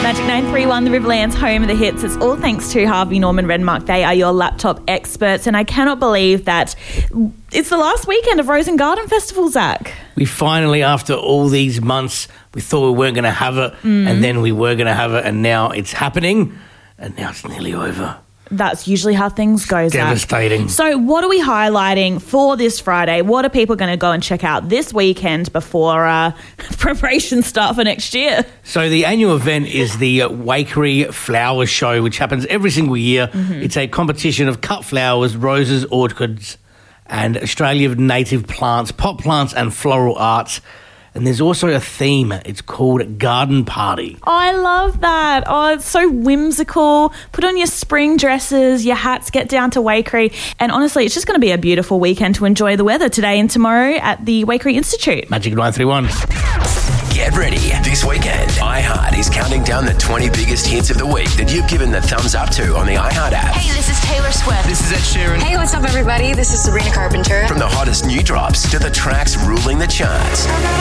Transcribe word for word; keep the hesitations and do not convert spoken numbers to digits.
Magic nine three one, the Riverland's home of the hits. It's all thanks to Harvey Norman Redmark. They are your laptop experts, and I cannot believe that it's the last weekend of Rose and Garden Festival, Zach. We finally, after all these months, we thought we weren't going to have it, mm. and then we were going to have it, and now it's happening, and now it's nearly over. That's usually how things go, Zach. Devastating. So what are we highlighting for this Friday? What are people going to go and check out this weekend before uh, preparations start for next year? So the annual event is the Wakery Flower Show, which happens every single year. Mm-hmm. It's a competition of cut flowers, roses, orchids, and Australian native plants, pot plants and floral arts. And there's also a theme. It's called Garden Party. Oh, I love that. Oh, it's so whimsical. Put on your spring dresses, your hats, get down to Wakery. And honestly, it's just going to be a beautiful weekend to enjoy the weather today and tomorrow at the Wakery Institute. Magic nine three one. Get ready. This weekend, iHeart is counting down the twenty biggest hits of the week that you've given the thumbs up to on the iHeart app. Hey, this is Taylor Swift. This is Ed Sheeran. Hey, what's up, everybody? This is Sabrina Carpenter. From the hottest new drops to the tracks ruling the charts.